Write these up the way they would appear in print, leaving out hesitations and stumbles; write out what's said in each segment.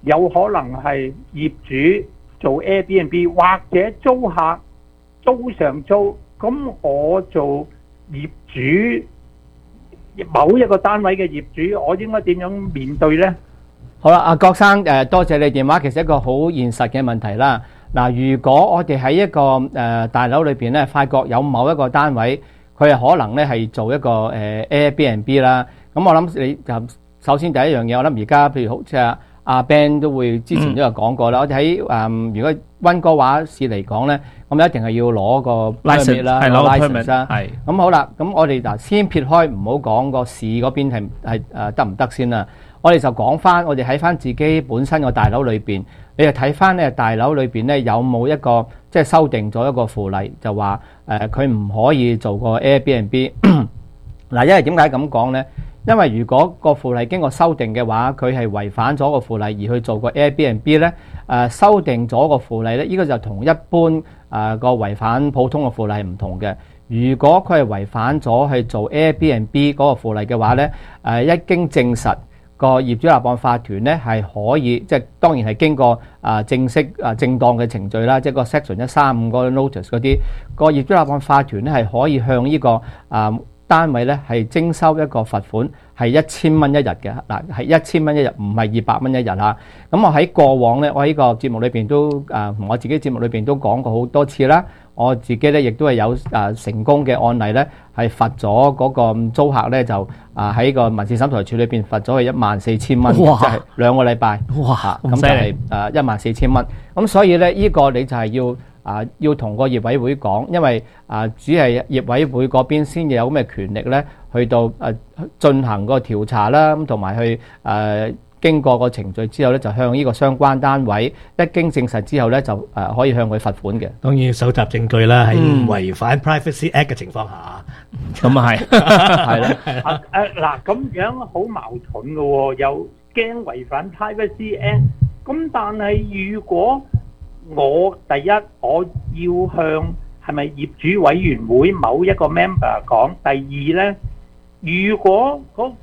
有可能係業主做 Airbnb 或者租客租上租，咁我做業主某一個單位嘅業主，我應該點樣面對呢？ 好啦，阿郭生，多謝你電話，其實一個好現實嘅問題啦。嗱，如果我哋喺一個大樓裏邊咧，發覺有某一個單位，佢係可能咧係做一個Airbnb 啦。咁我諗你就首先第一樣嘢，我諗而家譬如好似阿 Ben 都會之前都有講過啦。我哋喺如果溫哥華市嚟講咧，咁一定係要攞個 permit 啦，攞 license 啦。係。咁好啦，咁我哋嗱先撇開唔好講個市嗰邊係得唔得先啦。我哋就講翻，我哋喺翻自己本身個大樓裏邊，你就睇翻咧大樓裏邊咧有冇一個即係修訂咗一個附例，就話佢唔可以做個 Airbnb。嗱，因為點解咁講咧？因為如果個附例經過修訂嘅話，佢係違反咗個附例而去做個 Airbnb 咧，修訂咗個附例咧，呢個就同一般個違反普通嘅附例係唔同嘅。如果佢係違反咗去做 Airbnb 嗰個附例嘅話咧，一經證實，個業主立案法團咧係可以，即係當然係經過正式正當嘅程序啦，即係個 Section 135嗰個 notice 嗰啲，個業主立案法團咧係可以向呢個單位咧係徵收一個罰款，係1000蚊一日嘅。嗱，係1000蚊一日，唔係200蚊一日嚇。咁我喺過往咧，我喺個節目裏邊都我自己節目裏邊都講過好多次啦。我自己咧亦都係有成功嘅案例咧，係罰咗嗰個租客咧就喺個民事審裁處裏邊罰咗佢14000蚊，即係2個禮拜。哇！咁就係14000蚊。咁所以咧，呢個你就係要同個業委會講，因為只係業委會嗰邊先有咁嘅權力咧，去到進行個調查啦，咁同埋去經過個程序之後咧，就向呢個相關單位一經證實之後咧，就可以向佢罰款嘅。 當然要搜集證據啦，喺唔違反 Privacy Act 嘅情況下， 咁啊係，係啦。 嗱，咁樣好矛盾嘅喎，又驚違反 Privacy Act，咁但係如果我第一我要向係咪業主委員會某一個 member 講，第二咧，如果嗰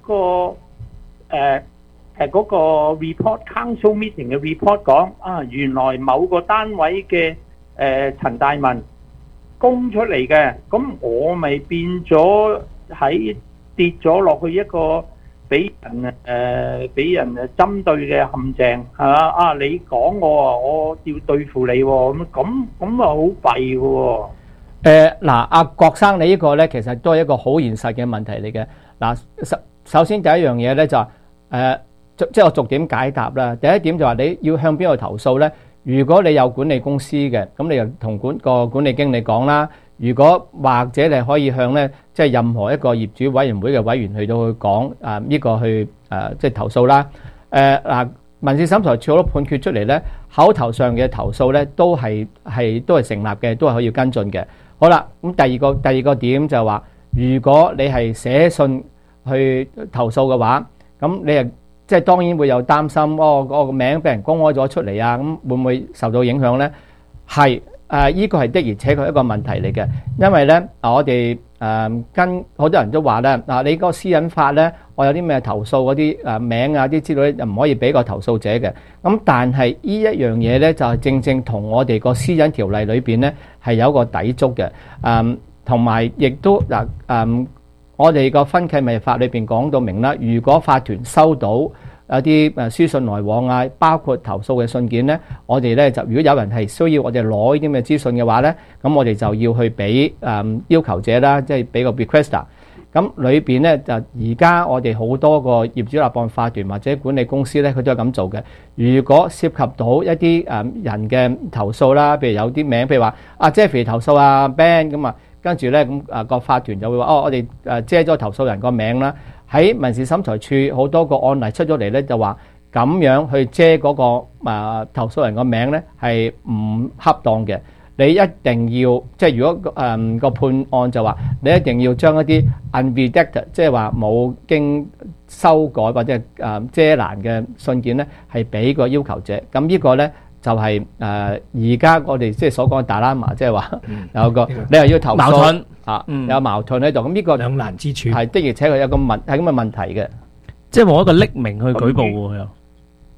個 report council meeting 嘅 report 講原來某個單位嘅陳大文供出嚟嘅，咁我咪變咗喺跌咗落去一個俾人針對嘅陷阱，係嘛？你講我要對付你喎，咁啊好弊嘅喎。 嗱，阿郭生，你呢個咧其實都係一個好現實嘅問題嚟嘅。嗱，首先第一樣嘢咧就即係我逐點解答啦。第一點就話你要向邊度投訴咧？如果你有管理公司嘅，咁你就同個管理經理講啦。如果或者你可以向咧，即係任何一個業主委員會嘅委員去到去講呢個去即係投訴啦。嗱，民事審裁處好多判決出嚟咧，口頭上嘅投訴咧都係成立嘅，都係可以跟進嘅。好啦，咁第二個點就係話，如果你係寫信去投訴嘅話，咁你係即係當然會有擔心，我個名俾人公開咗出嚟啊，咁會唔會受到影響咧？係依個係的而且確一個問題嚟嘅，因為咧我哋跟好多人都話咧，你個私隱法咧，我有啲咩投訴嗰啲名啊啲資料咧，就唔可以俾個投訴者嘅。咁但係依一樣嘢咧，就係正正同我哋個私隱條例裏邊咧係有一個抵觸嘅。同埋亦都我哋個分契密法裏邊講到明啦，如果法團收到一啲書信來往啊，包括投訴嘅信件咧，我哋咧就如果有人係需要我哋攞呢啲咁嘅資訊嘅話咧，咁我哋就要去俾要求者啦，即係俾個 requester。咁裏邊咧就而家我哋好多個業主立案法團或者管理公司咧，佢都係咁做嘅。如果涉及到一啲人嘅投訴啦，譬如有啲名，譬如話Jeffrey 投訴Ben 咁啊。跟住咧，咁個法團就會話：我哋遮咗投訴人個名啦。喺民事審裁處好多個案例出咗嚟咧，就話咁樣去遮嗰個投訴人個名咧係唔恰當嘅。你一定要即係如果個判案就話，你一定要將一啲 unredacted， 即係話冇經修改或者遮攔嘅信件咧，係俾個要求者。咁呢個咧。就係而家我哋即係所講嘅大喇嘛，即係話有個你又要投訴矛盾有矛盾喺度，咁呢個兩難之處係的而且確有個係咁嘅問題嘅， 即係冇一個匿名去舉報喎又。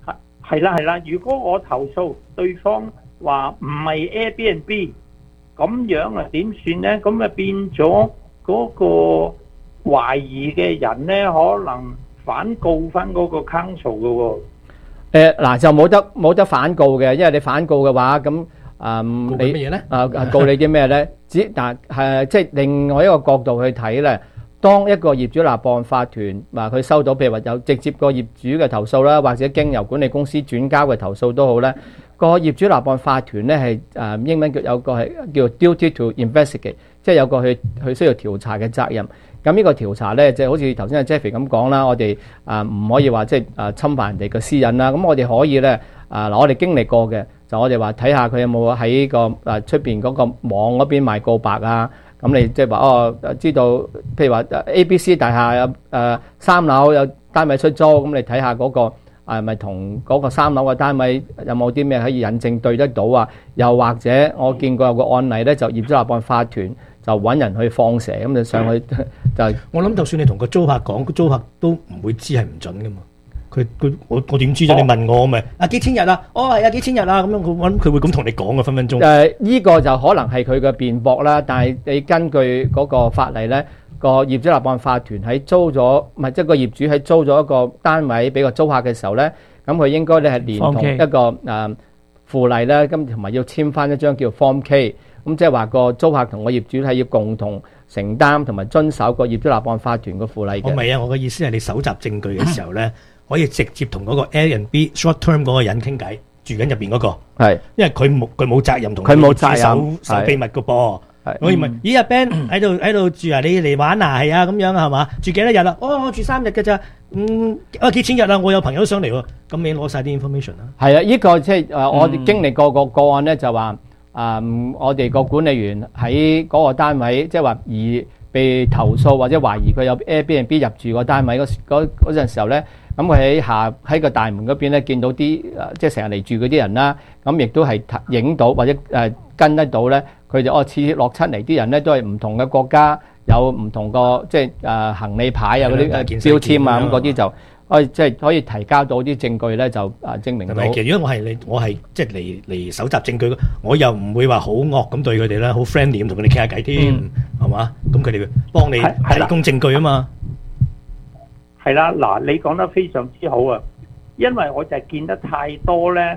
係啦係啦，如果我投訴對方話唔係 Airbnb，咁樣啊點算呢？咁啊變咗嗰個懷疑嘅人呢，可能反告翻嗰個 council 嘅喎。 嗱就冇得反告嘅，因為你反告嘅話，咁告緊乜嘢咧？ 告你啲咩咧？即係另外一個角度去睇咧，當一個業主立案法團佢收到譬如話有直接個業主嘅投訴啦，或者經由管理公司轉交嘅投訴都好咧，個業主立案法團咧係英文有個係叫 duty to investigate， 即係有個佢需要調查嘅責任。咁呢個調查咧，即係好似頭先阿 Jeffrey 咁講啦，我哋唔可以話即係侵犯人哋嘅私隱啦。咁我哋可以咧我哋經歷過嘅，就我哋話睇下佢有冇喺個出邊嗰個網嗰邊賣告白啊。咁你即係話知道，譬如話 ABC 大廈有3樓有單位出租，咁你睇下嗰個係咪同嗰個3樓嘅單位有冇啲咩可以引證對得到啊？又或者我見過有個案例咧，就業主立案法團就揾人去放蛇，咁就上去就我諗，就算你同個租客講，個租客都唔會知係唔準噶嘛。我點知啫？你問我咪幾千日啊？係幾千日啊？咁樣我諗佢會咁同你講嘅，分分鐘。 呢個就可能係佢嘅辯駁啦。但係你根據嗰個法例咧，個業主立案法團喺租咗，唔係即係個業主喺租咗一個單位俾個租客嘅時候咧，咁佢應該咧係連同一個附例咧，咁同埋要簽翻一張叫 Form K。咁即係話個租客同個業主係要共同承擔同埋遵守個業主立案法團嘅附例嘅。 我唔係啊，我嘅意思係你搜集證據嘅時候咧，可以直接同嗰個 Airbnb short term 嗰個人傾偈，住緊入邊嗰個。係，因為佢冇責任同佢冇責任守秘密嘅噃。我以為咦阿 Ben 喺度住啊，你嚟玩啊？係啊，咁樣係嘛？住幾多日啊？我住3日嘅咋？幾千日啊？我有朋友上嚟喎，咁你攞晒啲 information 啦。係啊， 呢個即係我哋經歷過個案咧，就話。我哋個管理員喺嗰個單位，即係話而被投訴或者懷疑佢有 Airbnb 入住個單位嗰陣時候咧，咁佢喺個大門嗰邊咧見到啲即係成日嚟住嗰啲人啦，咁亦都係影到或者跟得到咧，佢哋次次落親嚟啲人咧都係唔同嘅國家，有唔同個即係行李牌啊嗰啲標籤啊，咁嗰啲就。即係可以提交到啲證據咧，就證明到。 其實如果我係即係嚟搜集證據，我又唔會話好惡咁對佢哋啦，好 friendly 咁同佢哋傾下偈添，係嘛？咁佢哋幫你提供證據啊嘛。 係啦，嗱，你講得非常之好啊，因為我就係見得太多咧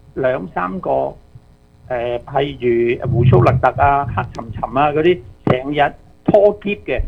，2-3個譬如胡鬚勒特啊、黑沉沉啊嗰啲，成日拖喼嘅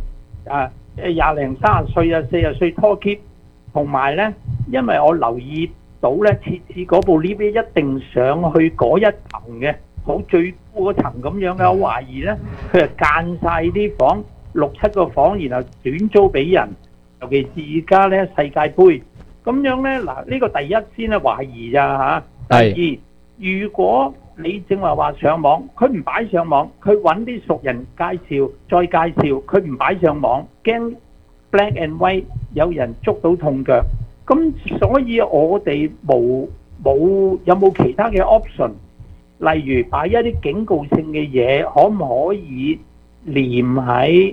20零30歲啊、40歲拖喼。同埋咧，因為我留意到咧，設置嗰部 lift 一定上去嗰一層嘅，好最高嗰層咁樣嘅。我懷疑咧，佢係間晒啲房6-7個房，然後短租俾人。尤其是而家咧世界盃咁樣咧，嗱呢個第一先咧懷疑咋嚇。第二，如果你正話上網，佢唔擺上網，佢揾啲熟人介紹再介紹，佢唔擺上網，驚black and white 有人捉到痛腳，咁所以我哋有冇其他嘅 option？例如擺一啲警告性嘅嘢，可唔可以連喺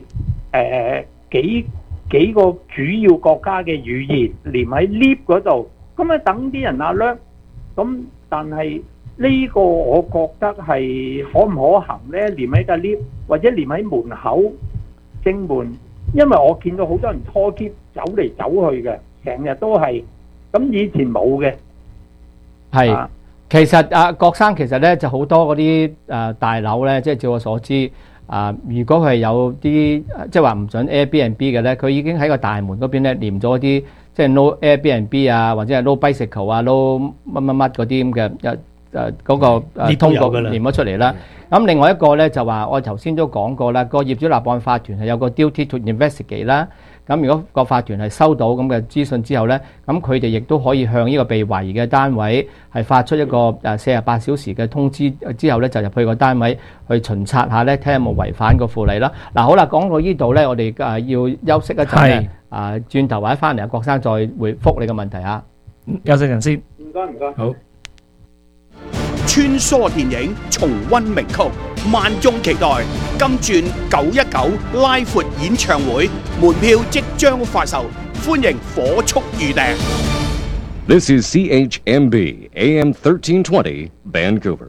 幾個主要國家嘅語言，連喺 lift 嗰度，咁啊等啲人alert。咁但係呢個我覺得係可唔可行呢？連喺個 lift 或者連喺門口正門。因為我見到好多人拖喼走嚟走去嘅，成日都係咁，以前冇嘅。 係，其實郭生其實咧就好多嗰啲大樓咧，即係照我所知如果佢係有啲即係話唔準 Airbnb 嘅咧，佢已經喺個大門嗰邊咧黏咗啲即係 no Airbnb 啊，或者係 no bicycle 啊 no 乜嗰啲咁嘅嗰個通告黏咗出嚟啦。咁另外一個咧就話，我頭先都講過啦，個業主立案法團係有個 duty to investigate 啦。咁如果個法團係收到咁嘅資訊之後咧，咁佢哋亦都可以向呢個被懷疑嘅單位係發出一個48小時嘅通知，之後咧就入去個單位去巡查下咧，睇下有冇違反個附例啦。嗱，好啦，講到呢度咧，我哋要休息一陣咧，轉頭或者翻嚟，郭生再回覆你嘅問題嚇。 休息陣先。 唔該，唔該。 好。 穿梭電影重溫名曲，萬眾期待金鑽919拉闊演唱會，門票即將發售，歡迎火速預訂。 This is CHMB AM 1320 Vancouver.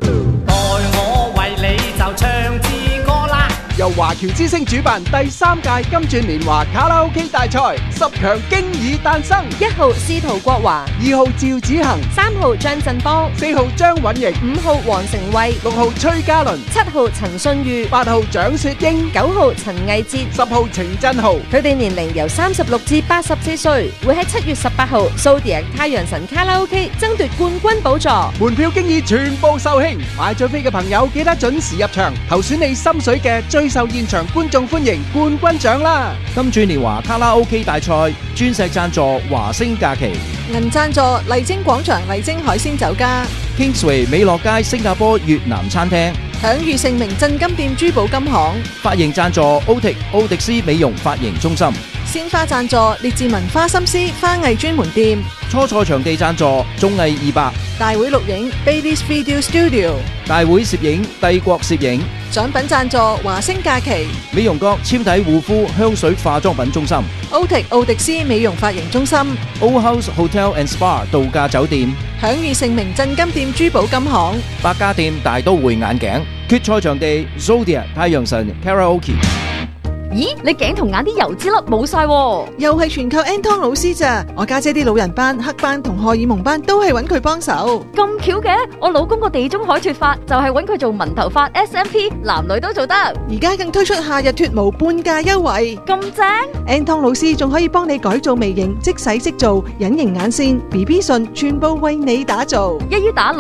由華僑之星主辦第3屆金鑽年華卡拉 OK 大賽，10強經已誕生。 1號司徒國華 ，2號趙子恒 ，3號張振邦 ，4號張允瑩 ，5號黃成慧 ，6號崔嘉倫 ，7號陳信裕 ，8號蔣雪英 ，9號陳毅哲 ，10號程振豪。 佢哋年齡由36至84歲，會喺7月18號Zodiac太陽神卡拉 OK 爭奪冠軍寶座。 門票經已全部售罄，買咗飛嘅朋友記得準時入場，投選你心水嘅最受現場觀眾歡迎冠軍獎啦！ 金鑽年華卡拉 OK 大賽，鑽石贊助華星假期， 銀贊助麗晶廣場麗晶海鮮酒家， Kingsway 美樂街新加坡越南餐廳， 享譽盛名鎮金店珠寶金行， 髮型贊助奧迪斯美容髮型中心， 鮮花贊助列治文花心思花藝專門店， 初賽場地贊助綜藝200， 大會錄影 Baby's Video Studio， 大會攝影帝國攝影， 獎品贊助華星假期， 美容閣纖體護膚香水化妝品中心， 奧迪斯美容髮型中心， Old House Hotel and Spa 度假酒店， 享譽盛名鎮金店珠寶金行， 百家店大都會眼鏡，決賽場地 Zodiac 太陽神 Karaoke。 咦，你頸同眼啲油脂粒冇晒喎， 又係全靠 Anton 老師咋？我家姐啲老人班、黑斑同荷爾蒙班都係揾佢幫手。 咁巧嘅，我老公個地中海脫髮就係揾佢做紋頭髮 SMP， 男女都做得。 而家更推出夏日脫毛半價優惠， 咁正 ！Anton 老師仲可以幫你改造微型，即洗即做，隱形眼線、BB 唇，全部為你打造。 一於打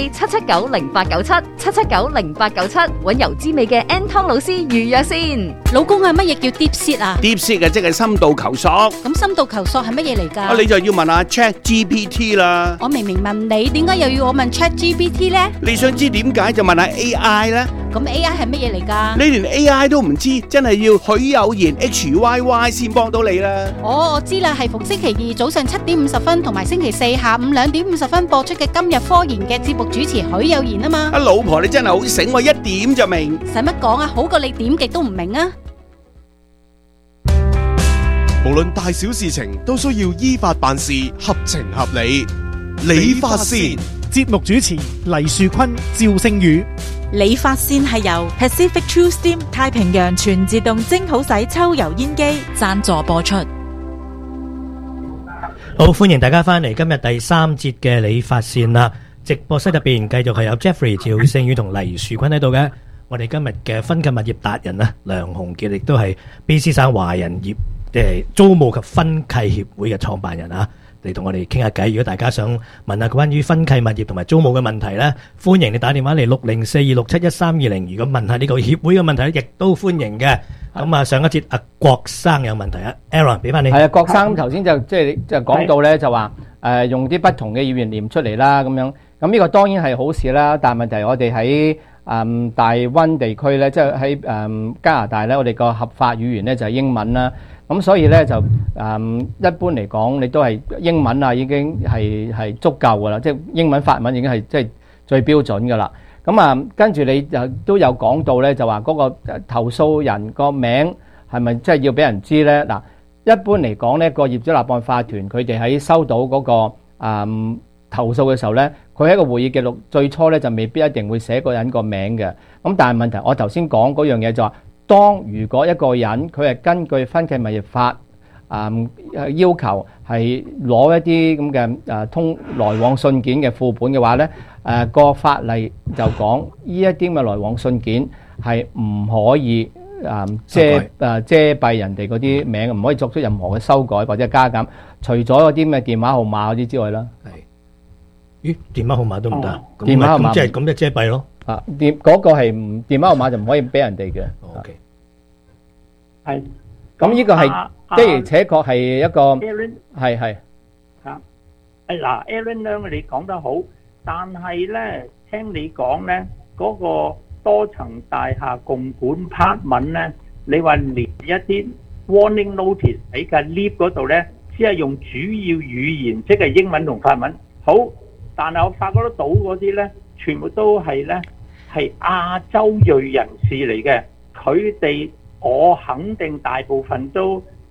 604-779-0897，779-0897，揾油脂美嘅 Anton 老師預約先。 老公係乜嘢叫 Deep Seat 啊 ？Deep Seat 即係深度求索。 咁深度求索係乜嘢嚟㗎？ 你就要問下 ChatGPT 啦。 我明明問你，點解又要我問 ChatGPT 咧？ 你想知點解就問下 AI 啦。 咁 AI 係乜嘢嚟㗎？ 你連 AI 都唔知，真係要許有言 HYY 先幫到你啦。 我知啦，係逢星期二早上7點50分同埋星期四下午2點50分播出嘅今日科研嘅節目主持許有言啊嘛。 老婆你真係好醒喎，一點就明。 使乜講啊？好過你點極都唔明啊！ 無論大小事情都需要依法辦事，合情合理。理髮線節目主持黎樹坤、趙星宇。 理髮線係由 Pacific True Steam 太平洋全自動蒸好洗抽油煙機贊助播出。 好，歡迎大家翻嚟今日第3節嘅理髮線啦！直播室入邊繼續係有 Jeffrey、趙星宇同黎樹坤喺度嘅。我哋今日嘅分契物業達人啊，梁鴻傑亦都係 BC 省華人業租務及分契協會嘅創辦人啊，嚟同我哋傾下偈。如果大家想問下關於分契物業同埋租務嘅問題呢，歡迎你打電話嚟60426711320。如果問下呢個協會嘅問題咧，亦都歡迎嘅。咁啊，上一節阿郭生有問題啊 ，Aaron 俾翻你。 係啊，郭生頭先就講到咧，就話用啲不同嘅語言念出嚟啦，咁樣。咁呢個當然係好事啦，但係問題我哋喺大溫地區咧，即係喺加拿大咧，我哋個合法語言咧就係英文啦。咁所以咧就一般嚟講，你都係英文啊，已經係足夠噶啦，即係英文法文已經係即係最標準噶啦。咁跟住你就都有講到咧，就話嗰個投訴人個名係咪即係要俾人知咧？嗱，一般嚟講咧，個業主立案法團佢哋喺收到嗰個投訴嘅時候咧，佢喺個會議記錄最初咧就未必一定會寫個人個名嘅。咁但係問題，我頭先講嗰樣嘢就話，當如果一個人佢係根據分契物業法要求係攞一啲咁嘅通來往信件嘅副本嘅話咧，個法例就講呢一啲咁嘅來往信件係唔可以遮蔽人哋嗰啲名，唔可以作出任何嘅修改或者加減，除咗嗰啲咩電話號碼嗰啲之外啦。 咦，電話號碼都唔得？ 電話號碼即係咁就遮蔽咯。 嗰個係電話號碼就唔可以俾人哋嘅。 OK， 係。 咁呢個係的而且確係一個係嚇。嗱 ，Aaron 咧，你講得好，但係咧，聽你講咧，嗰個多層大廈共管 apartment 咧，你話連一啲 warning notice 喺個 lift 嗰度咧，只係用主要語言，即係英文同法文。好。但係我發覺得到嗰啲咧，全部都係咧係亞洲裔人士嚟嘅，佢哋我肯定大部分都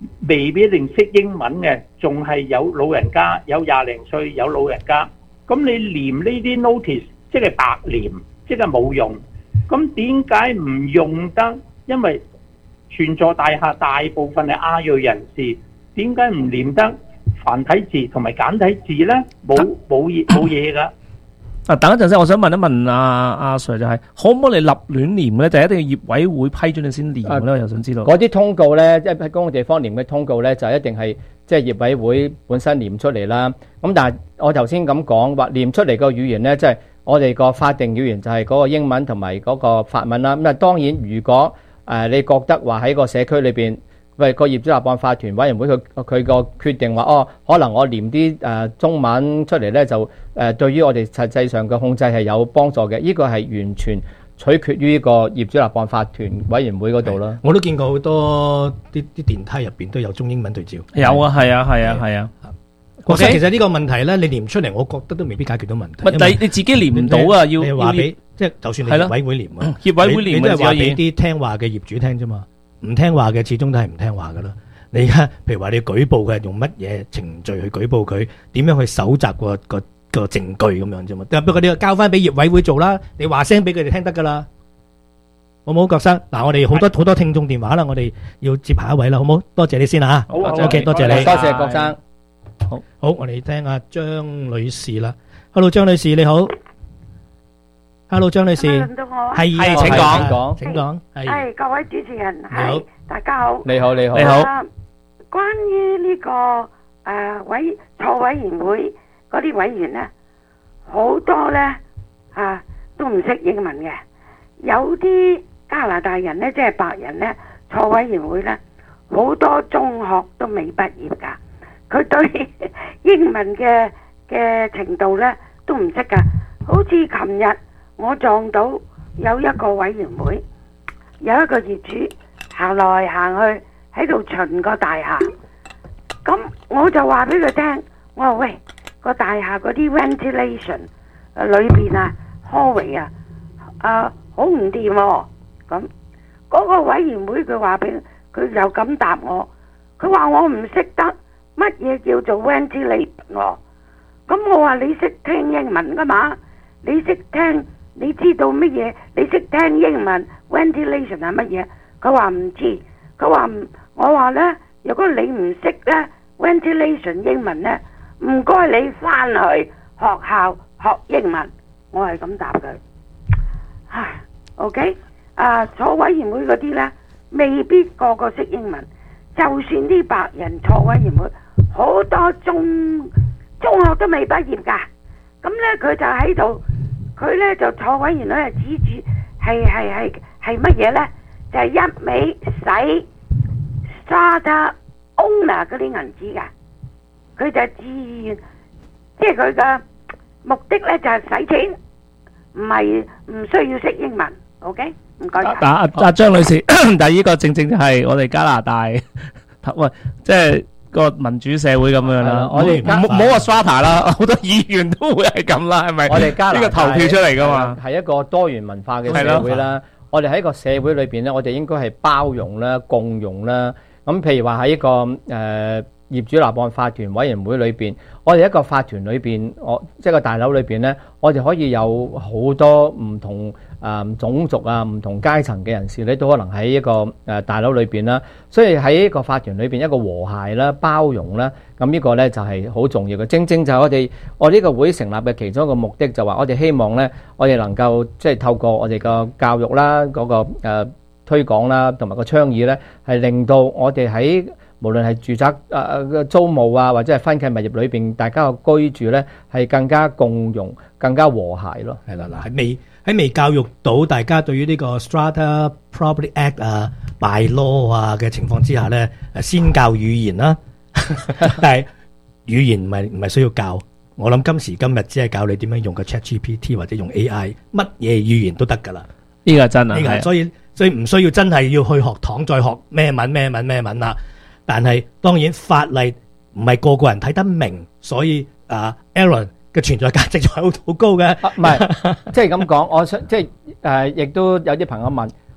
未必一定識英文嘅，仲係有老人家，有20零歲有老人家。咁你黏呢啲 notice， 即係白黏，即係冇用。咁點解唔用得？因為全座大廈大部分係亞裔人士，點解唔黏得繁體字同埋簡體字呢？冇嘢㗎。 等一陣先，我想問一問阿 Sir 就係可唔可以立亂黏咧？就一定要業委會批准你先黏咧？我又想知道。 嗰啲通告咧，即係喺公共地方黏嘅通告咧，就一定係即係業委會本身黏出嚟啦。咁但係我頭先咁講話黏出嚟個語言咧，即係我哋個法定語言就係嗰個英文同埋嗰個法文啦。咁啊當然，如果你覺得話喺個社區裏邊，喂個業主立案法團委員會佢個決定話可能我黏啲中文出嚟咧，就對於我哋實際上嘅控制係有幫助嘅。呢個係完全取決於呢個業主立案法團委員會嗰度啦。 我都見過好多啲電梯入邊都有中英文對照。 有啊，係啊。 其實呢個問題咧，你黏出嚟，我覺得都未必解決到問題。 你自己黏唔到啊，要話俾即係就算你業委會黏啊， 業委會黏你都係話俾啲聽話嘅業主聽啫嘛。唔聽話嘅始終都係唔聽話噶啦。你而家譬如話你舉報嘅用乜嘢程序去舉報佢，點樣去搜集個證據咁樣啫嘛。不過你交翻俾業委會做啦，你話聲俾佢哋聽得噶啦，好冇？郭生，嗱我哋好多聽眾電話啦，我哋要接下一位啦，好冇？多謝你先啊。 好 OK， 多謝你， 多謝郭生。 好，我哋聽下張女士啦。Hello， 張女士你好。Hello， 張女士，係請講，請講。 係各位主持人，係大家好。 你好。 關於呢個錯委員會嗰啲委員咧，好多咧都唔識英文嘅。有啲加拿大人咧，即係白人咧，錯委員會咧，好多中學都未畢業噶。佢對英文嘅程度咧都唔識噶。好似琴日我撞到有一個委員會，有一個業主行來行去喺度巡個大廈，咁我就話俾佢聽，我話喂，個大廈嗰啲 ventilation 裏邊hallway 好唔掂喎。咁嗰個委員會佢話俾佢又咁答我，佢話我唔識得乜嘢叫做 ventilation 喎。咁我話你識聽英文噶嘛？你識聽？你知道乜嘢？你識聽英文 ventilation 係乜嘢？佢話唔知。佢話我話呢，如果你唔識呢 ventilation 英文呢，唔該你翻去學校學英文。我係咁答佢。OK， 坐委員會嗰啲呢，未必個個識英文。就算啲白人坐委員會，好多中學都未畢業㗎。咁呢，佢就喺度。佢咧就坐委員會指住係乜嘢咧？就係一味使 strata owner 嗰啲銀紙噶。佢就自願，即係佢嘅目的咧就係使錢，唔需要識英文。OK， 唔該晒。 阿張女士，但係呢個正正就係我哋加拿大，喂，即係個民主社會咁樣啦。我哋唔好話 strata 啦，好多議員都會係咁啦，係咪？ 我哋加拿大呢個投票出嚟噶嘛， 係一個多元文化嘅社會啦。我哋喺個社會裏邊咧，我哋應該係包容啦、共融啦。咁譬如話喺一個業主立案法團委員會裏邊，我哋一個法團裏邊，即係個大樓裏邊咧，我哋可以有好多唔同種族啊、唔同階層嘅人士咧，都可能喺一個大樓裏邊啦。所以喺一個法團裏邊，一個和諧啦、包容啦，咁呢個咧就係好重要嘅。正正就係我呢個會成立嘅其中一個目的，就話我哋希望咧，我哋能夠即係透過我哋個教育啦、嗰個推廣啦，同埋個倡議咧，係令到我哋喺無論係住宅租務啊，或者係分契物業裏邊，大家嘅居住咧係更加共融、更加和諧咯。 係啦，嗱喺未教育到大家對於呢個 Strata Property Act 啊、by law 啊嘅情況之下咧，先教語言啦。但係語言唔係需要教，我諗今時今日只係教你點樣用個 ChatGPT 或者用 AI， 乜嘢語言都得㗎啦。 呢個真啊， 所以唔需要真係要去學堂再學咩文啦。但係當然法例唔係個個人睇得明，所以Aaron 嘅存在價值就係好高嘅。 唔係，即係咁講，我想即係亦都有啲朋友問，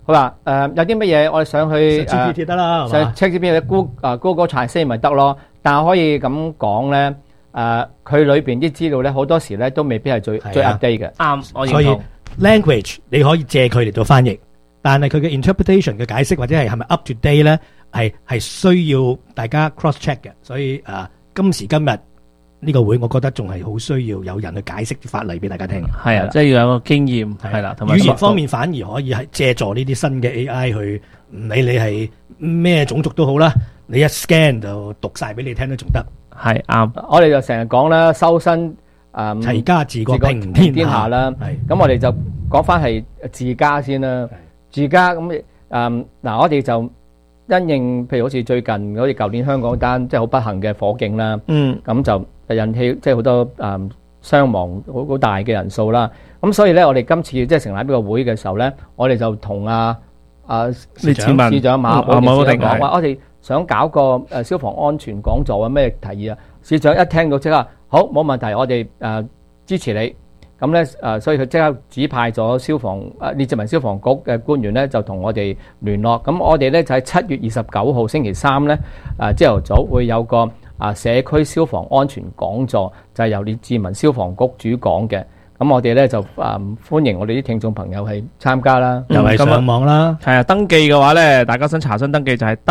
佢話有啲乜嘢我哋想去 GPT 得啦，係嘛？ 上 ChatGPT Google Translate 咪得咯，但係可以咁講咧，佢裏邊啲資料咧好多時咧都未必係最 update 嘅。 啱，我認同。 所以 language 你可以借佢嚟做翻譯，但係佢嘅 interpretation 嘅解釋或者係咪 up to date 咧，係需要大家 cross check 嘅。所以今時今日呢個會，我覺得仲係好需要有人去解釋啲法例俾大家聽。 係啊，即係要有個經驗，係啦，同埋語言方面反而可以係借助呢啲新嘅 AI 去，唔理你係咩種族都好啦，你一 scan 就讀晒俾你聽都仲得。 係啱， 我哋就成日講啦，修身齊家治國平天下啦。咁我哋就講翻係治家先啦。治家咁嗱，我哋就因應譬如好似最近好似舊年香港單即係好不幸嘅火警啦。咁就引起即係好多傷亡好大嘅人數啦。咁所以咧，我哋今次即係成立呢個會嘅時候咧，我哋就同市長馬寶定講話，我哋想搞個消防安全講座啊，咩提議啊？市長一聽到即刻好，冇問題，我哋支持你。咁咧所以佢即刻指派咗列治文消防局嘅官員咧，就同我哋聯絡。咁我哋咧就喺7月29號星期三咧，朝頭早會有個社區消防安全講座，就係由列治文消防局主講嘅。咁我哋咧就歡迎我哋啲聽眾朋友係參加啦， 又係上網啦。 係啊，登記嘅話咧，大家想查詢登記就係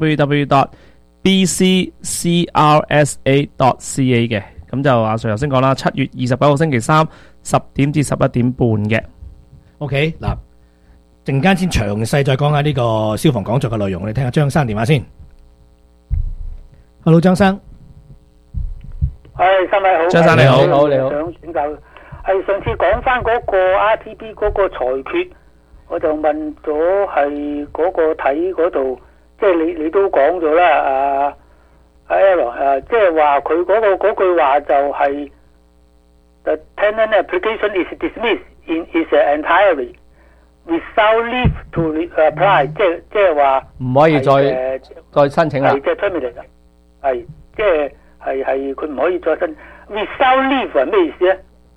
www.bccrsa.ca 嘅。咁就阿 Sir 頭先講啦，7月29號星期三10點至11點半嘅。 OK， 嗱，陣間先詳細再講下呢個消防講座嘅內容。我哋聽下張生電話先。Hello， 張生。 三位好。 張生你好。 你好。想請教，上次講翻嗰個 RTP 嗰個裁決，我就問咗係嗰個睇嗰度，即係你都講咗啦，即係話佢嗰句話就係 The tenant application is dismissed in its entirety without leave to apply， 即係話唔可以再申請啦。 係即係 terminate， 係即係佢唔可以再申。without leave 係咩意思咧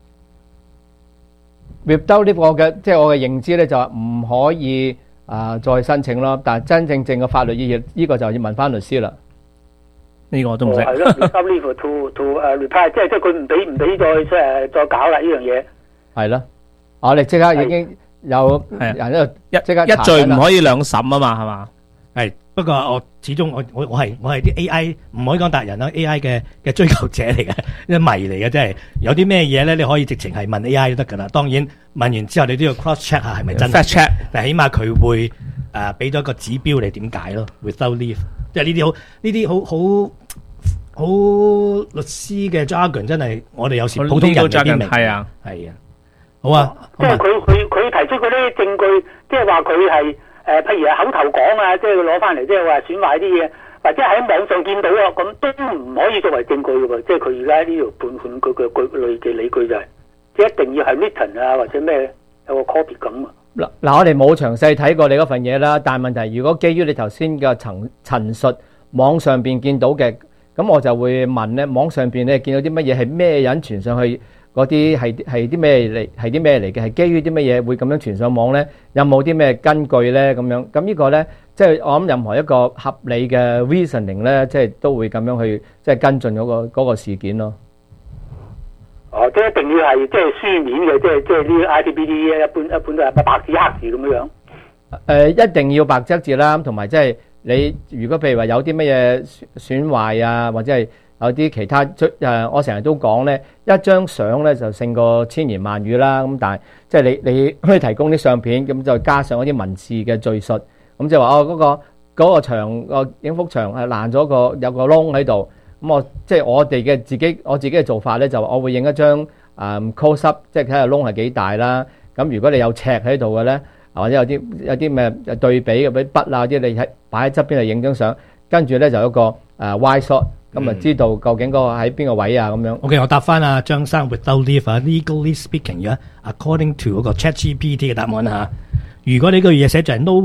？without leave 我嘅認知咧就係唔可以再申請咯，但係真正嘅法律意義呢個就要問翻律師啦。 呢個我都唔識。 係咯 ，without leave to reply， 即係佢唔俾再搞啦呢樣嘢。 係咯，我哋即刻已經有人喺度即刻一罪唔可以兩審啊嘛，係嘛？ 係，不過我始終我係啲 AI 唔可以講達人啦 ，AI 嘅追求者嚟嘅，一迷嚟嘅，即係有啲咩嘢咧，你可以直情係問 AI 都得噶啦。當然問完之後，你都要 cross check 下係咪真。 fact check， 但係起碼佢會俾咗一個指標你點解咯 ，without leave， 即係呢啲好律師嘅 jargon 真係我哋有時普通人未必明。係啊，好啊。 即係佢提出嗰啲證據，即係話佢係。譬如係口頭講啊，即係佢攞翻嚟，即係話損壞啲嘢，或者喺網上見到啊，咁都唔可以作為證據嘅喎。即係佢而家呢條判佢嘅理據就係，即係一定要係 written 啊，或者咩有個 copy 咁啊。 嗱，我哋冇詳細睇過你嗰份嘢啦，但係問題如果基於你頭先嘅陳述，網上邊見到嘅，咁我就會問咧，網上邊你見到啲乜嘢係咩人傳上去？嗰啲係啲咩嚟？係啲咩嚟嘅？係基於啲乜嘢會咁樣傳上網咧？有冇啲咩根據咧？咁樣咁呢個咧，即係我諗任何一個合理嘅 reasoning 咧，即係都會咁樣去即係跟進嗰個事件咯。 即係一定要係即係書面嘅，即係呢 ITBD 一般都係白紙黑字咁樣。 一定要白紙黑字啦，同埋即係你如果譬如話有啲乜嘢損壞啊，或者係有啲其他我成日都講咧，一張相咧就勝過千言萬語啦。咁但係即係你可以提供啲相片，咁就加上一啲文字嘅敘述，咁就話嗰個牆個影幅牆係爛咗有個窿喺度。咁即係我自己嘅做法咧，就我會影一張close up，即係睇下窿係幾大啦。咁如果你有尺喺度嘅咧，或者有啲咩對比嘅啲筆啊啲，你擺喺側邊嚟影張相，跟住咧就有一個wide shot。咁啊，知道究竟嗰個喺邊個位啊？咁樣。OK， 我答翻阿張生 without leave 啊 ，legally speaking 嘅 ，according to 嗰個 ChatGPT 嘅答案嚇。如果呢個嘢寫就係 no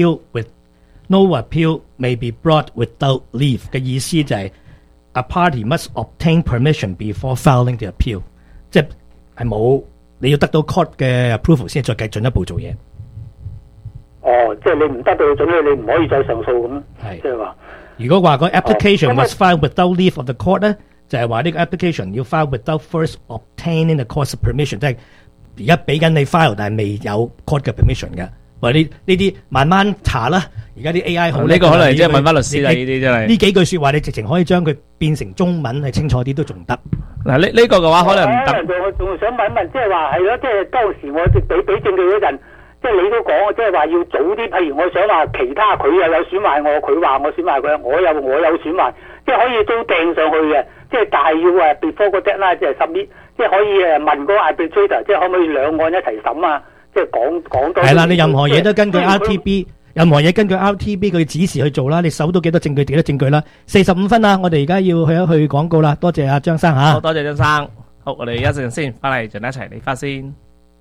appeal may be brought without leave 嘅意思就係 a party must obtain permission before filing the appeal， 即係冇你要得到 court 嘅 approval 先再繼進一步做嘢。 即係你唔得到準許，你唔可以再上訴咁咯。即係話， 如果話個 application was filed without leave of the court 咧，就係話呢個 application 要 file without first obtaining the court's permission， 即係而家俾緊你 file， 但係未有 court 嘅 permission 嘅。喂，呢啲慢慢查啦。而家啲 AI 好呢個可能即係問翻律師啦，呢啲真係呢幾句説話，你直情可以將佢變成中文係清楚啲都仲得。 嗱，呢個嘅話可能唔得。 我仲想問一問，即係話係咯，即係當時我俾證據嗰陣，即係你都講，即係話要早啲。譬如我想話其他佢又有損壞我，佢話我損壞佢，我有損壞，即係可以都掟上去嘅。即係但係要before 個 deadline，即係10即係可以問嗰個 arbitrator， 即係可唔可以兩案一齊審啊？即係講多。係啦， 你任何嘢都根據 RTB。任何嘢根據 RTB 佢指示去做啦，你搜到幾多證據幾多證據啦。45分啦，我哋而家要去一去廣告啦。多謝阿張生嚇。 好多謝張生。好，我哋一陣先翻嚟，盡一齊理髮先。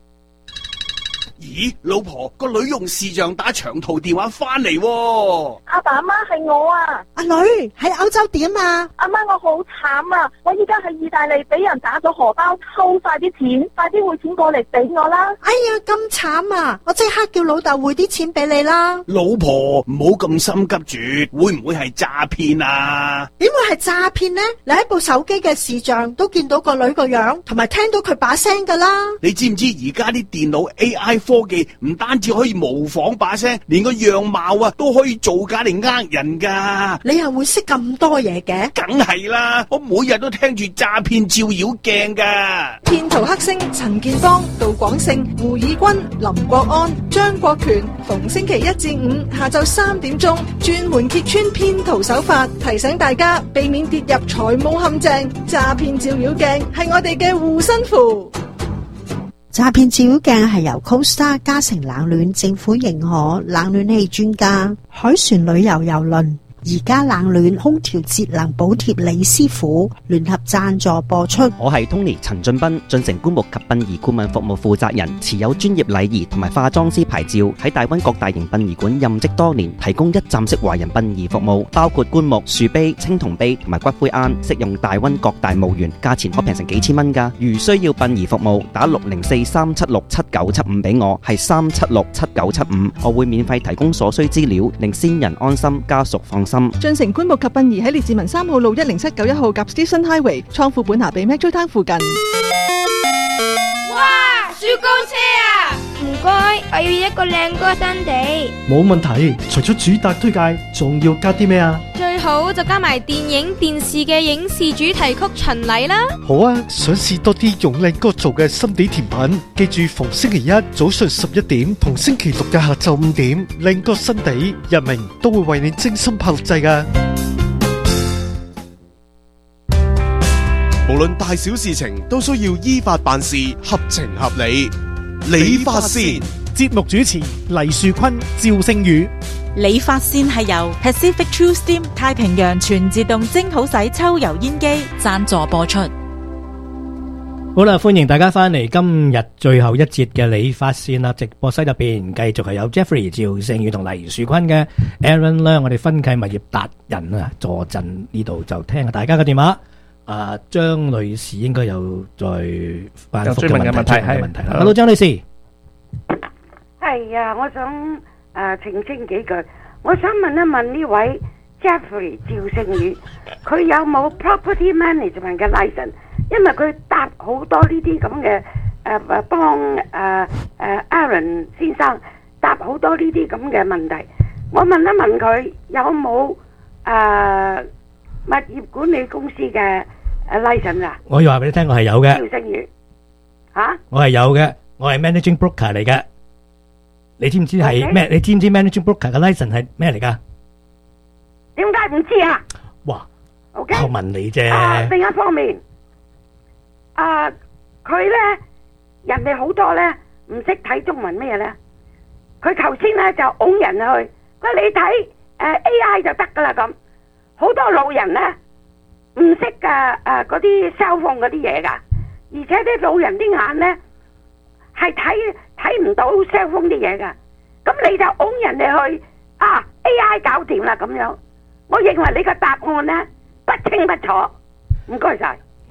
咦，老婆，個女用視像打長途電話翻嚟喎。 阿爸阿媽係我啊。 阿女喺歐洲點啊？ 阿媽我好慘啊！我依家喺意大利俾人打咗荷包，偷晒啲錢，快啲匯錢過嚟俾我啦！ 哎呀，咁慘啊！我即刻叫老豆匯啲錢俾你啦。 老婆唔好咁心急住，會唔會係詐騙啊？ 點會係詐騙呢？你喺部手機嘅視像都見到個女個樣，同埋聽到佢把聲噶啦。 你知唔知而家啲電腦 AI科技唔單止可以模仿把聲，連個樣貌啊都可以造假嚟呃人噶。 你又會識咁多嘢嘅？ 梗係啦，我每日都聽住詐騙照妖鏡噶。 騙徒黑星陳建邦、杜廣勝、胡以軍、林國安、張國權，逢星期1至5下晝3點鐘，專門揭穿騙徒手法，提醒大家避免跌入財務陷阱。詐騙照妖鏡係我哋嘅護身符。 詐騙照妖鏡係由 CoStar 嘉誠冷暖政府認可冷暖氣專家海船旅遊郵輪而家冷暖空調節能補貼李師傅聯合贊助播出。 我係 Tony 陳俊斌，進城棺木及殯儀顧問服務負責人，持有專業禮儀同埋化妝師牌照，喺大灣各大型殯儀館任職多年，提供一站式華人殯儀服務，包括棺木、樹碑、青銅碑同埋骨灰龕，適用大灣各大墓園，價錢可平成幾千蚊㗎。如需要殯儀服務，打604-376-7975俾我，係376-7975，我會免費提供所需資料，令先人安心，家屬放心。 進城棺木及殯儀喺列治文3號路10791號夾 Station Highway 倉庫本下比 Metro Town 附近。 哇，雪糕車啊！唔該，我要一個靚哥新地。 冇問題，除咗主打推介，仲要加啲咩啊？ 最好就加埋電影電視嘅影視主題曲巡禮啦。 好啊，想試多啲用靚哥做嘅心地甜品，記住逢星期1早上11點同星期6嘅下晝5點，靚哥新地日明都會為你精心拍錄製㗎。 無論大小事情都需要依法辦事，合情合理。理髮線節目主持黎樹坤、趙星宇。 理髮線係由 Pacific True Steam 太平洋全自動蒸好洗抽油煙機贊助播出。 好啦，歡迎大家翻嚟今日最後一節嘅理髮線啦！直播室入邊繼續係有 Jeffrey、趙星宇同黎樹坤嘅 Aaron 啦，我哋分契物業達人啊，坐鎮呢度就聽下大家嘅電話。張女士應該有再反覆嘅問題啦。Hello， 張女士。 係啊，我想澄清幾句。我想問一問呢位 Jeffrey 趙星宇，佢有冇 property management 嘅 license？因為佢答好多呢啲咁嘅幫Aaron 先生答好多呢啲咁嘅問題。我問一問佢有冇物業管理公司嘅license 啊？ 我要話俾你聽，我係有嘅。 趙星宇，嚇？ 我係有嘅，我係 managing broker 嚟嘅。你知唔知係咩？你知唔知 managing broker 嘅 license 係咩嚟㗎？ 點解唔知啊？ 哇 ！OK， 我問你啫。 另一方面，佢咧人哋好多咧唔識睇中文咩咧？佢頭先咧就拱人去，佢話你睇AI 就得㗎啦咁。好多老人咧唔識嗰啲 cell phone 嗰啲嘢㗎，而且啲老人啲眼咧係睇唔到 cell phone 啲嘢㗎。咁你就拱人哋去AI 搞掂啦咁樣。我認為你個答案咧不清不楚。唔該晒。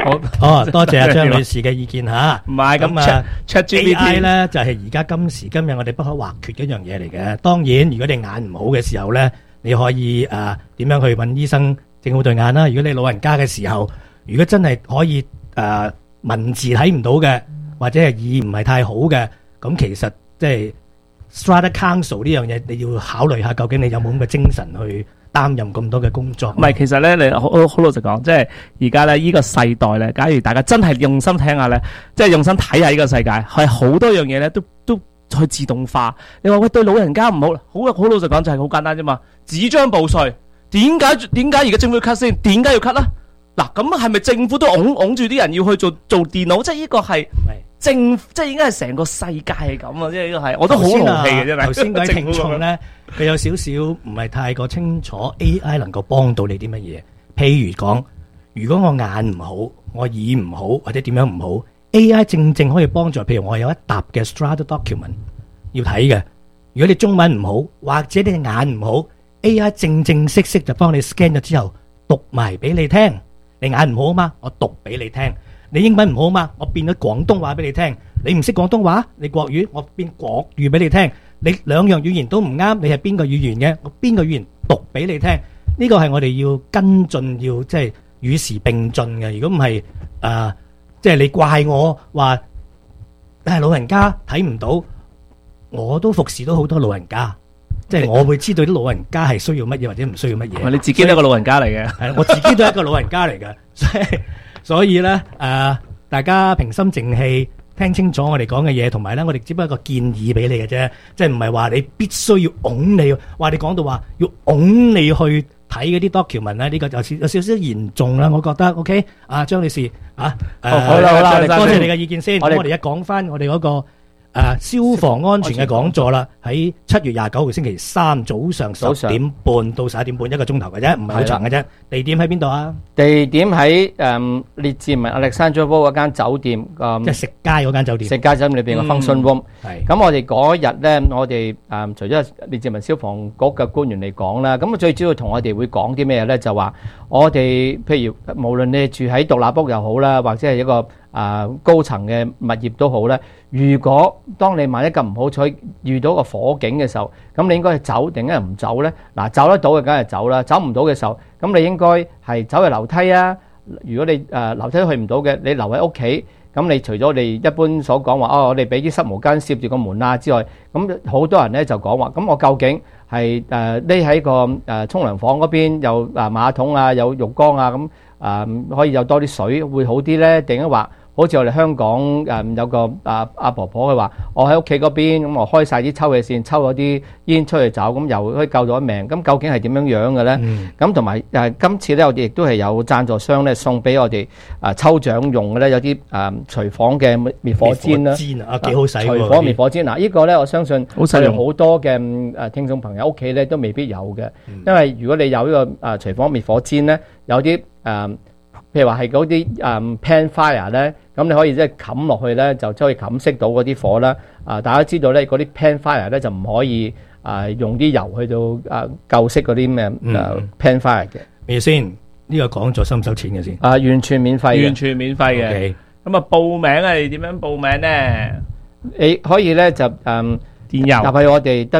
好，多謝阿張女士嘅意見嚇。 唔係咁啊 ，AI 咧就係而家今時今日我哋不可或缺嘅一樣嘢嚟嘅。當然，如果你眼唔好嘅時候咧，你可以點樣去揾醫生整好對眼啦。如果你老人家嘅時候，如果真係可以文字睇唔到嘅，或者係耳唔係太好嘅，咁其實即係 Strata Council 呢樣嘢，你要考慮下究竟你有冇咁嘅精神去擔任咁多嘅工作。 唔係，其實咧，你好老實講，即係而家咧呢個世代咧，假如大家真係用心聽下咧，即係用心睇下呢個世界，係好多樣嘢咧都去自動化。你話喂，對老人家唔好，好老實講就係好簡單啫嘛，紙張報稅，點解而家政府要 cut 先？點解要 cut 啦？嗱，咁係咪政府都擁住啲人要去做電腦？即係呢個係即係應該係成個世界係咁啊！即係呢個係，我都好豪氣嘅啫。頭先嗰位聽眾咧， 佢有少少唔係太過清楚 AI 能夠幫到你啲乜嘢。譬如講，如果我眼唔好，我耳唔好，或者點樣唔好 ，AI 正正可以幫助。譬如我有一沓嘅 Strata document 要睇嘅，如果你中文唔好，或者你眼唔好 ，AI 正式就幫你 scan 咗之後讀埋俾你聽。你眼唔好啊嘛，我讀俾你聽。你英文唔好嘛，我變咗廣東話俾你聽。你唔識廣東話，你國語，我變國語俾你聽。你兩樣語言都唔啱，你係邊個語言嘅？我邊個語言讀俾你聽。呢個係我哋要跟進，要即係與時並進嘅。如果唔係，即係你怪我話，老人家睇唔到，我都服侍到好多老人家。即係我會知道啲老人家係需要乜嘢或者唔需要乜嘢。 你自己都係一個老人家嚟嘅， 係我自己都係一個老人家嚟嘅，所以咧大家平心靜氣聽清楚我哋講嘅嘢，同埋咧我哋只不過一個建議俾你嘅啫，即係唔係話你必須要拱你，話你講到話要拱你去睇嗰啲 document 咧，呢個就有少少嚴重啦，我覺得 OK 張女士好啦，多謝你嘅意見先。我哋一講翻我哋嗰個消防安全嘅講座啦，喺7月29號星期三早上10點半到11點半，一個鐘頭嘅啫，唔係好長嘅啫。地點喺邊度啊？地點喺列治文 Alexandra 嗰間酒店，即係食街嗰間酒店。食街酒店裏邊嘅 function room。係。咁我哋嗰日咧，我哋除咗列治文消防局嘅官員嚟講啦，咁最主要同我哋會講啲咩咧？就話我哋譬如無論你住喺獨立屋又好啦，或者係一個高層嘅物業都好咧。如果當你萬一咁唔好彩遇到個火警嘅時候，咁你應該係走定係唔走咧？嗱，走得到嘅梗係走啦，走唔到嘅時候，咁你應該係走去樓梯啊。如果你樓梯去唔到嘅，你留喺屋企。咁你除咗我哋一般所講話我哋俾啲濕毛巾攝住個門啊之外，咁好多人咧就講話，咁我究竟係匿喺個沖涼房嗰邊有馬桶啊，有浴缸啊，咁可以有多啲水會好啲咧？定係話好似我哋香港有個阿婆婆佢話，我喺屋企嗰邊咁我開晒啲抽氣扇，抽咗啲煙出去走，咁又可以救咗一命。咁究竟係點樣樣嘅咧？咁同埋今次咧，我哋亦都係有贊助商咧送俾我哋抽獎用嘅咧，有啲廚房嘅滅火氈啦， 幾好使喎！ 廚房滅火氈嗱，呢個咧我相信我哋好多嘅聽眾朋友屋企咧都未必有嘅，因為如果你有呢個廚房滅火氈咧，有啲譬如話係嗰啲pan fire 咧，咁你可以即係冚落去咧，就可以冚熄到嗰啲火啦。大家知道咧，嗰啲 pan fire 咧就唔可以用啲油去到救熄嗰啲咩pan fire 嘅。 咩先？呢個講座收唔收錢嘅先？ 完全免費嘅。 完全免費嘅。咁報名係點樣報名咧？ 你可以咧就電郵入去我哋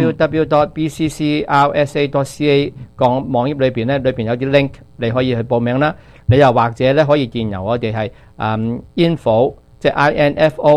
www.bccrsa.ca 個網頁裏邊咧，裏邊有啲 link 你可以去報名啦。你又或者咧可以電郵我哋係info 即係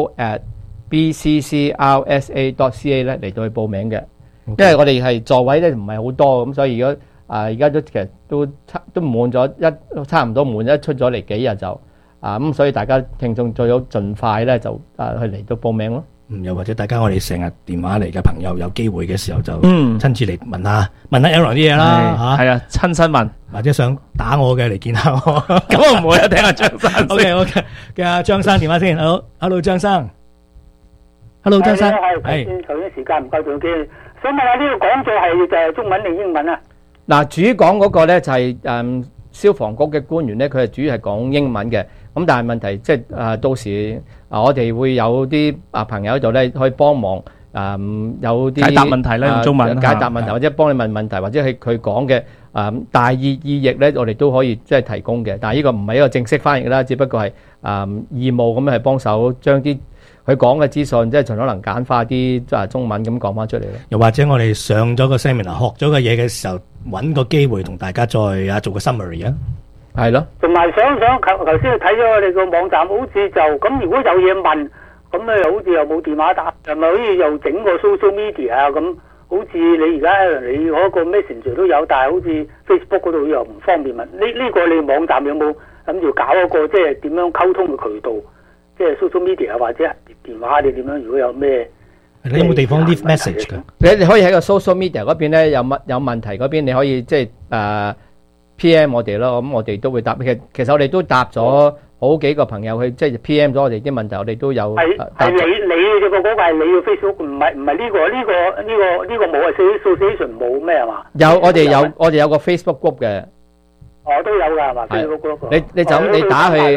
info@bccrsa.ca 咧嚟到去報名嘅。因為我哋係座位咧唔係好多，咁所以如果而家都其實都滿咗差唔多滿一出咗嚟幾日就咁，所以大家聽眾最好盡快咧就去嚟到報名咯。 又或者大家我哋成日電話嚟嘅朋友有機會嘅時候就親自嚟問下 Aaron 啲嘢啦嚇， 係啊，親身問， 或者想打我嘅嚟見下我， 咁我唔會啊，聽下張生。 OK，嘅阿張生電話先，好 ，Hello 張生 ，Hello 張生， 係頭先時間唔夠仲見，想問下呢個講座係就係中文定英文啊？ 嗱，主講嗰個咧就係消防局嘅官員咧，佢係主要係講英文嘅。咁但係問題即係到時我哋會有啲朋友喺度咧可以幫忙有啲解答問題咧，用中文解答問題，或者幫你問問題，或者係佢講嘅大意譯咧，我哋都可以即係提供嘅。但係呢個唔係一個正式翻譯啦，只不過係義務咁樣係幫手將啲佢講嘅資訊，即係盡可能簡化啲中文咁講翻出嚟咯。 又或者我哋上咗個 seminar 學咗個嘢嘅時候，揾個機會同大家再做個 summary 啊。 係咯。 同埋頭先睇咗我哋個網站，好似就咁，如果有嘢問，咁咧又好似又冇電話答，係咪好似又整個 social media 啊咁？好似你而家你嗰個 Messenger 都有，但係好似 Facebook 嗰度又唔方便問。呢個你網站有冇諗住搞一個即係點樣溝通嘅渠道？即係 social media 或者電話你點樣？如果有咩， 你有冇地方 leave message 㗎？ 你可以喺個 social media 嗰邊咧有問題嗰邊，你可以即係PM 我哋咯。咁我哋都會答。其實我哋都答咗好幾個朋友去即係 PM 咗我哋啲問題，我哋都有係你嘅嗰個係你嘅 Facebook，唔係呢個冇啊 ，association 冇咩係嘛？ 我哋有個 Facebook group 嘅。 我都有㗎係嘛 ？Facebook group。 你就咁你打去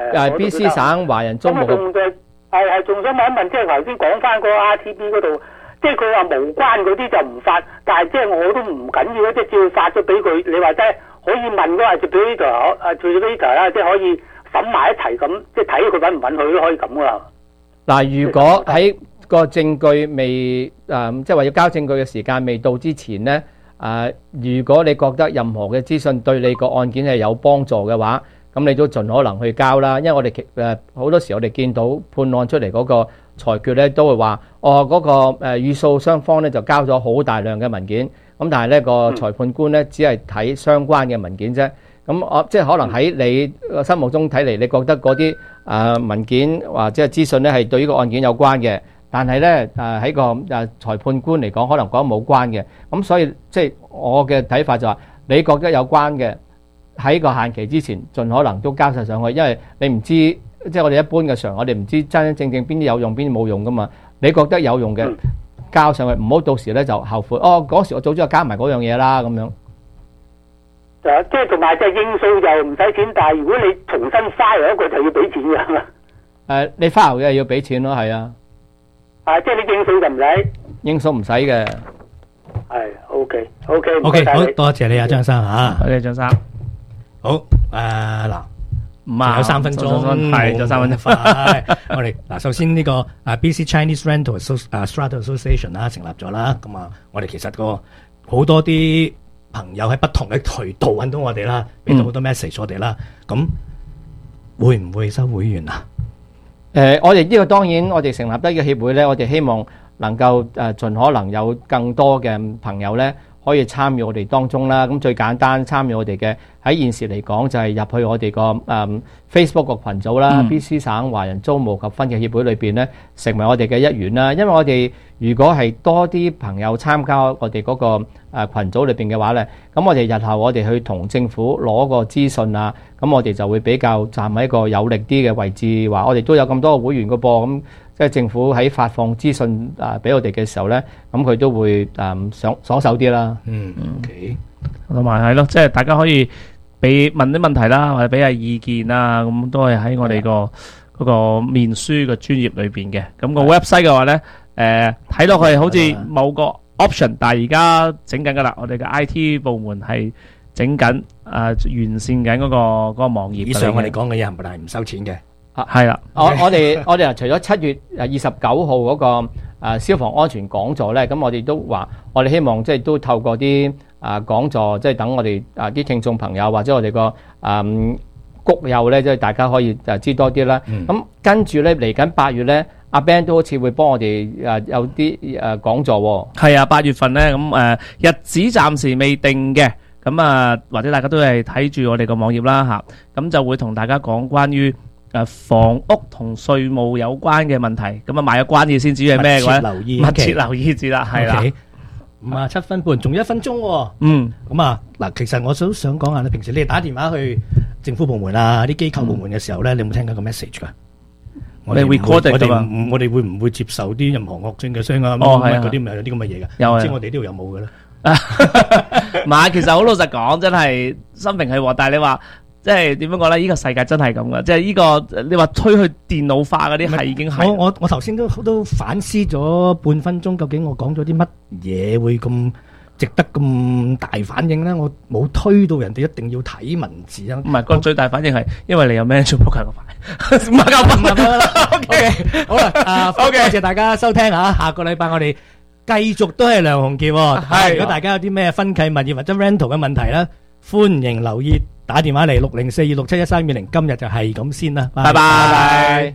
BC 省華人租務局。 係仲想問一問，即係頭先講翻個 RTB 嗰度，即係佢話無關嗰啲就唔發，但係即係我都唔緊要，即係照發咗俾佢。你話即係可以問嗰個 administrator 啦，即係可以審埋一齊咁，即係睇佢允唔允許都可以咁噶。 嗱，如果喺個證據未即係話要交證據嘅時間未到之前咧，如果你覺得任何嘅資訊對你個案件係有幫助嘅話，咁你都盡可能去交啦。因為我哋好多時我哋見到判案出嚟嗰個裁決咧，都會話嗰個預訴雙方咧就交咗好大量嘅文件，咁但係咧個裁判官咧只係睇相關嘅文件啫。咁即係可能喺你心目中睇嚟，你覺得嗰啲文件或者係資訊咧係對呢個案件有關嘅，但係咧喺個裁判官嚟講，可能覺得冇關嘅。咁所以即係我嘅睇法就話，你覺得有關嘅，喺個限期之前，盡可能都交晒上去，因為你唔知，即係我哋一般嘅常，我哋唔知真真正正邊啲有用，邊啲冇用噶嘛。你覺得有用嘅，交上去，唔好到時咧就後悔。嗰時我早知道加埋嗰樣嘢啦，咁樣。 即係同埋即係應訴就唔使錢，但係如果你重新 file 一個就要俾錢㗎嘛。 你 file 嘅要俾錢咯，係啊。 即係你應訴就唔使。 應訴唔使嘅。 係 OK， 好多謝你啊，張生嚇。 多謝張生。 好嗱，仲有3分鐘， 係仲有3分鐘快。我哋嗱，首先呢個BC Chinese Rental Strata Association 啦，成立咗啦。咁我哋其實個好多啲朋友喺不同嘅渠道揾到我哋啦，俾到好多 message 我哋啦。咁會唔會收會員啊？ 我哋呢個當然，我哋成立得呢個協會咧，我哋希望能夠盡可能有更多嘅朋友咧，可以參與我哋當中啦。咁最簡單參與我哋嘅喺現時嚟講就係入去我哋個Facebook 個群組啦，BC 省華人租務及分契協會裏邊咧，成為我哋嘅一員啦。因為我哋如果係多啲朋友參加我哋嗰個群組裏邊嘅話咧，咁我哋日後我哋去同政府攞個資訊啊，咁我哋就會比較站喺一個有力啲嘅位置，話我哋都有咁多個會員㗎噃。咁即係政府喺發放資訊俾我哋嘅時候咧，咁佢都會爽手啲啦。 OK， 同埋係咯，即係大家可以問啲問題啦，或者俾下意見啊，咁都係喺我哋嗰個面書嘅專頁裏邊嘅。咁個 website 嘅話咧，睇落去好似冇個 option，但係而家整緊噶啦，我哋嘅 IT 部門係整緊完善緊嗰個網頁。 以上我哋講嘅嘢係唔收錢嘅。 係啦， 我哋除咗7月29號嗰個消防安全講座咧，咁我哋都話，我哋希望即係都透過啲講座，即係等我哋啲聽眾朋友或者我哋個谷友咧，即係大家可以知多啲啦。咁跟住咧嚟緊8月咧，阿 Ben 都好似會幫我哋有啲講座喎。 係啊，8月份咧，咁日子暫時未定嘅，咁或者大家都係睇住我哋個網頁啦嚇，咁就會同大家講關於房屋同稅務有關嘅問題，咁賣咗關嘢先，至於係咩嘅話，密切留意住啦，係啦。 57分半，仲有1分鐘喎。咁嗱，其實我都想講下咧，平時你哋打電話去政府部門啊、啲機構部門嘅時候咧，你有冇聽緊個 message 㗎？我哋會唔會接受啲任何惡聲嘅聲啊？嗰啲咪有啲咁嘅嘢㗎？有，即係我哋呢度有冇嘅咧？ 唔係，其實好老實講，真係心平氣和，但係你話。 即係點樣講咧？呢個世界真係咁噶，即係呢個你話推去電腦化嗰啲係已經係。 我頭先都反思咗半分鐘，究竟我講咗啲乜嘢會咁值得咁大反應咧？我冇推到人哋一定要睇文字啊。 唔係，個最大反應係因為你有咩做 broker 個牌，唔係夠分啦。 OK， 好啦，OK， 多謝大家收聽啊！下個禮拜我哋繼續都係梁鴻傑。係，如果大家有啲咩分契物業或者 rental 嘅問題咧，歡迎留意打電話嚟60426713220。今日就係咁先啦，拜拜。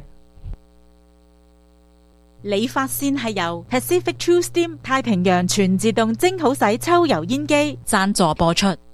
理髮線係由 Pacific True Steam 太平洋全自動蒸好洗抽油煙機贊助播出。